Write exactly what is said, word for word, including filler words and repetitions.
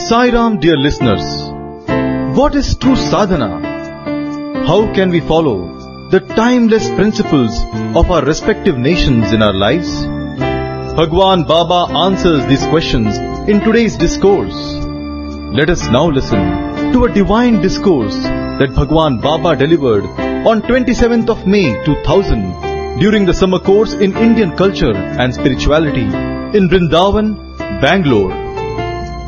Sai Ram, dear listeners. What is true sadhana? How can we follow the timeless principles of our respective nations in our lives? Bhagwan Baba answers these questions in today's discourse. Let us now listen to a divine discourse that Bhagwan Baba delivered on twenty-seventh of May two thousand during the summer course in Indian culture and spirituality in Vrindavan, Bangalore.